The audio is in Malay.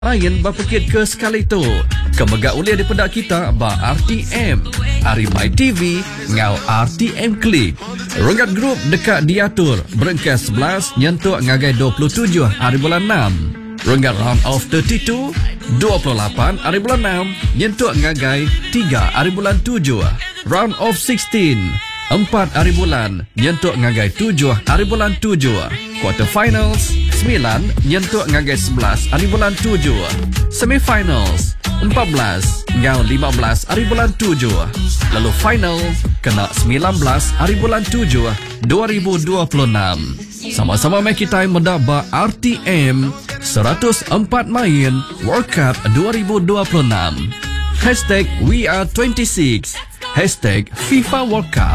Main berpekit ke sekali tu. Kemegak uliah di pedak kita ba RTM. Arimai TV ngau RTM Klik. Ronggat grup dekat diatur. Berengkas 11 nyentuk ngagai 27 hari bulan 6. Ronggat round of 32 28 hari bulan 6 nyentuk ngagai 3 hari bulan 7. Round of 16 4 hari bulan nyentuk ngagai 7 hari bulan 7. Quarter finals 9 nyentuk ngagai 11 hari bulan 7. Semifinals 14 ngau 15 hari bulan 7. Lalu final kena 19 hari bulan 7 2026. Sama-sama mai kita mendaba RTM 104 main World Cup 2026. #WeAre26 #FIFA World Cup.